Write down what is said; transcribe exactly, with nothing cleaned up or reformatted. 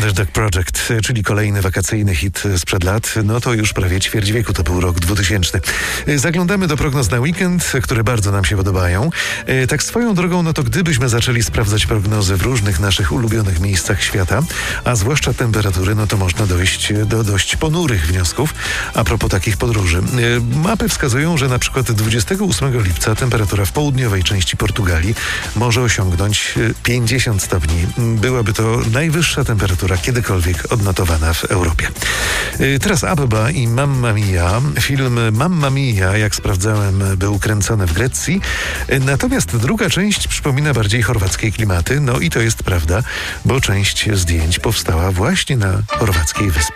Underdog Project, czyli kolejny wakacyjny hit sprzed lat. No to już prawie ćwierć wieku, to był rok dwutysięczny. Zaglądamy do prognoz na weekend, które bardzo nam się podobają. Tak swoją drogą, no to gdybyśmy zaczęli sprawdzać prognozy w różnych naszych ulubionych miejscach świata, a zwłaszcza temperatury, no to można dojść do dość ponurych wniosków a propos takich podróży. Mapy wskazują, że na przykład dwudziestego ósmego lipca temperatura w południowej części Portugalii może osiągnąć pięćdziesiąt stopni. Byłaby to najwyższa temperatura kiedykolwiek odnotowana w Europie. Teraz Abba i Mamma Mia. Film Mamma Mia, jak sprawdzałem, był kręcony w Grecji. Natomiast druga część przypomina bardziej chorwackie klimaty. No i to jest prawda, bo część zdjęć powstała właśnie na chorwackiej wyspie.